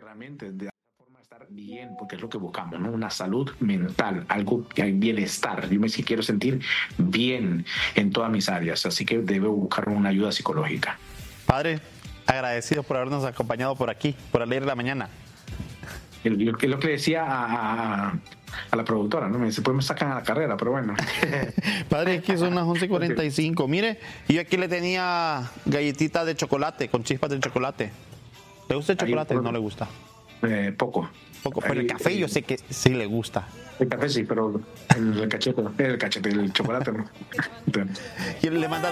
realmente de forma estar bien, porque es lo que buscamos, ¿no? Una salud mental, algo que hay bienestar. Yo me sí quiero sentir bien en todas mis áreas, así que debo buscar una ayuda psicológica. Padre, agradecidos por habernos acompañado por aquí, por Al Aire de la Mañana. Es lo que le decía a la productora, ¿no? Me dice, pues me sacan a la carrera, pero bueno. Padre, es que son las 11:45. Mire, yo aquí le tenía galletita de chocolate, con chispas de chocolate. ¿Le gusta el chocolate? ¿No le gusta? Poco. Poco, pero el café yo sé que sí le gusta. El café sí, pero el chocolate no. Y le manda